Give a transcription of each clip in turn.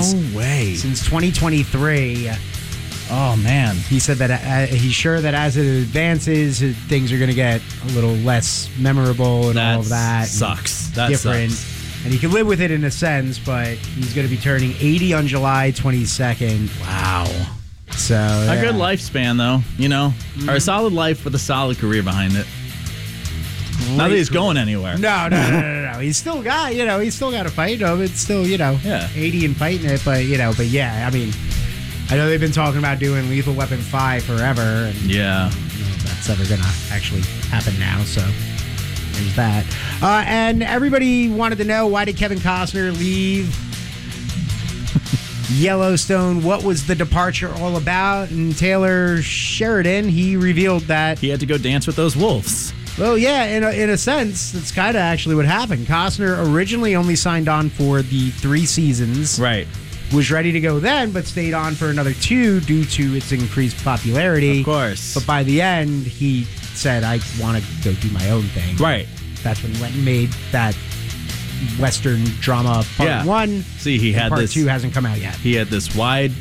way. Since 2023. Oh, man. He said that he's sure that as it advances, things are going to get a little less memorable and all of that. Sucks. That different. sucks. And he can live with it in a sense, but he's going to be turning 80 on July 22nd. Wow. So A good lifespan, though, or a solid life with a solid career behind it. Not that he's going anywhere. No. He's still got, he's still got to fight. It's still, 80 and fighting it, but yeah, I mean, I know they've been talking about doing Lethal Weapon 5 forever. And yeah. I don't know if that's ever going to actually happen now, so there's that. And everybody wanted to know, why did Kevin Costner leave Yellowstone? What was the departure all about? And Taylor Sheridan, he revealed that he had to go dance with those wolves. Well, yeah, in a sense, that's kind of actually what happened. Costner originally only signed on for the 3 seasons. Right. Was ready to go then, but stayed on for another 2 due to its increased popularity. Of course. But by the end, he said, I want to go do my own thing. Right. That's when he went and made that Western drama part 1. See, he had part this. 2 hasn't come out yet. He had this wide,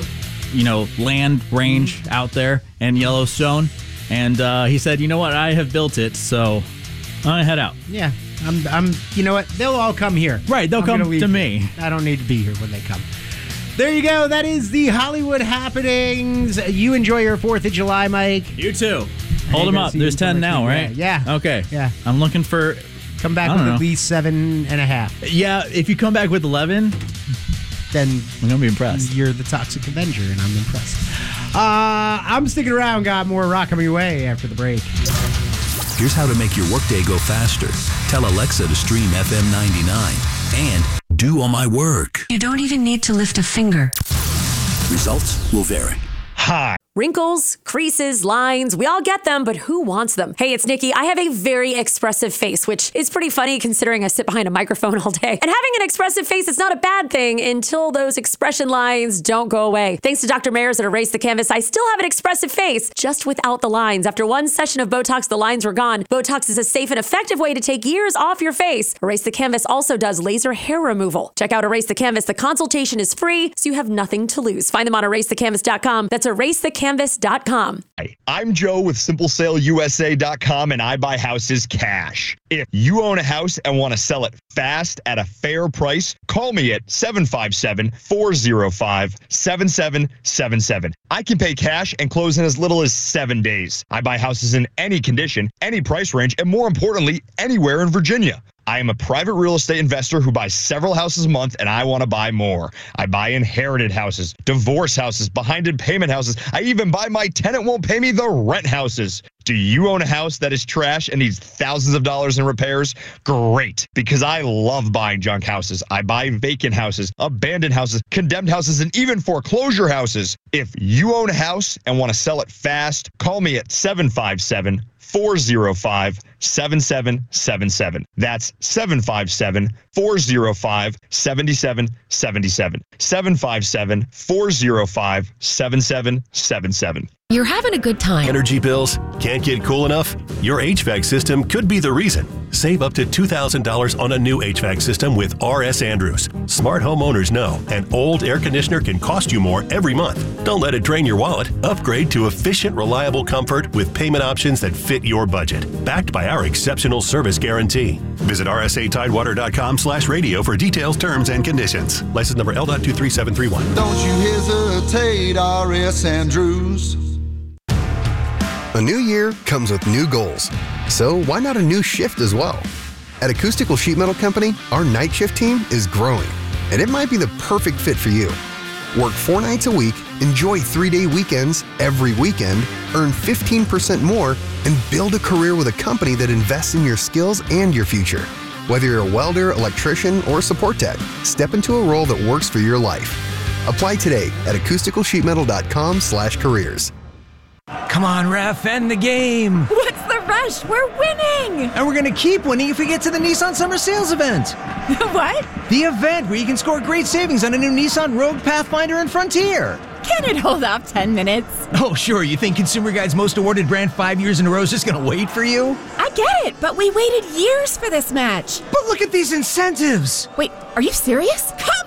land range out there in Yellowstone. And he said, you know what? I have built it, so I'm going to head out. Yeah. I'm. You know what? They'll all come here. Right. They'll come to me. I don't need to be here when they come. There you go. That is the Hollywood happenings. You enjoy your 4th of July, Mike. You too. Hold them up. There's 10 now, right? Yeah. Okay. Yeah. I'm looking for... Come back with at least 7.5. Yeah. If you come back with 11... then I'm going to be impressed. You're the Toxic Avenger, and I'm impressed. I'm sticking around. Got more rock coming your way after the break. Here's how to make your workday go faster. Tell Alexa to stream FM 99 and do all my work. You don't even need to lift a finger. Results will vary. Hi. Wrinkles, creases, lines, we all get them, but who wants them? Hey, it's Nikki. I have a very expressive face, which is pretty funny considering I sit behind a microphone all day. And having an expressive face is not a bad thing until those expression lines don't go away. Thanks to Dr. Mayers at Erase the Canvas, I still have an expressive face, just without the lines. After one session of Botox, the lines were gone. Botox is a safe and effective way to take years off your face. Erase the Canvas also does laser hair removal. Check out Erase the Canvas. The consultation is free, so you have nothing to lose. Find them on erasethecanvas.com. That's erasethecanvas.com. Hi, I'm Joe with SimpleSaleUSA.com, and I buy houses cash. If you own a house and want to sell it fast at a fair price, call me at 757-405-7777. I can pay cash and close in as little as 7 days. I buy houses in any condition, any price range, and more importantly, anywhere in Virginia. I am a private real estate investor who buys several houses a month, and I want to buy more. I buy inherited houses, divorce houses, behind in payment houses. I even buy my tenant won't pay me the rent houses. Do you own a house that is trash and needs thousands of dollars in repairs? Great, because I love buying junk houses. I buy vacant houses, abandoned houses, condemned houses, and even foreclosure houses. If you own a house and want to sell it fast, call me at 757-405-7777. That's 757-405-7777. 757-405-7777. You're having a good time. Energy bills? Can't get cool enough? Your HVAC system could be the reason. Save up to $2,000 on a new HVAC system with R.S. Andrews. Smart homeowners know an old air conditioner can cost you more every month. Don't let it drain your wallet. Upgrade to efficient, reliable comfort with payment options that fit your budget. Backed by our exceptional service guarantee. Visit rsatidewater.com/radio for details, terms, and conditions. License number L.23731. Don't you hesitate, R.S. Andrews. A new year comes with new goals. So why not a new shift as well? At Acoustical Sheet Metal Company, our night shift team is growing, and it might be the perfect fit for you. Work 4 nights a week, enjoy 3-day weekends every weekend, earn 15% more, and build a career with a company that invests in your skills and your future. Whether you're a welder, electrician, or support tech, step into a role that works for your life. Apply today at AcousticalSheetMetal.com/careers. Come on, ref, end the game. What's the rush? We're winning. And we're going to keep winning if we get to the Nissan Summer Sales event. What? The event where you can score great savings on a new Nissan Rogue, Pathfinder, and Frontier. Can it hold off 10 minutes? Oh, sure. You think Consumer Guide's most awarded brand 5 years in a row is just going to wait for you? I get it, but we waited years for this match. But look at these incentives. Wait, are you serious? Come